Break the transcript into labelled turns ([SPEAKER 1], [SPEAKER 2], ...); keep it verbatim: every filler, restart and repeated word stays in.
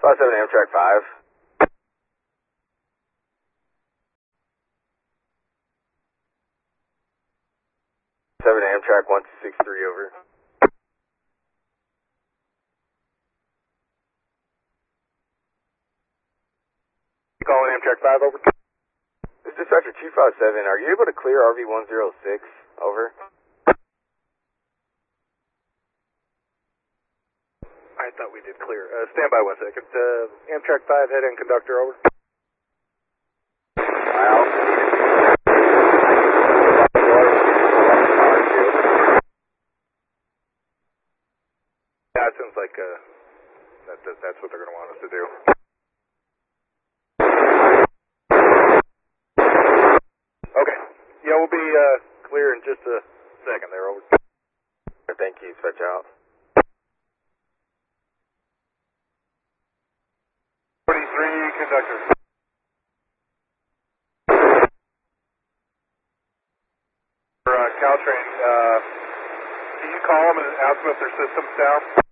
[SPEAKER 1] five seven Amtrak five. seven Amtrak one two six three, over.
[SPEAKER 2] Calling Amtrak five, over.
[SPEAKER 1] This is Dispatcher two five seven. Are you able to clear R V one zero six? Over.
[SPEAKER 2] I thought we did clear. Uh, stand by one second. Uh, Amtrak five, head end conductor, over.
[SPEAKER 1] Wow.
[SPEAKER 2] Yeah, it sounds like uh, that, that, that's what they're going to want us to do. Okay. Yeah, we'll be uh, clear in just a second there, over.
[SPEAKER 1] Thank you, Dispatch out.
[SPEAKER 2] forty-three, conductor. For uh, Caltrain, uh, can you call them and ask them if their system's down?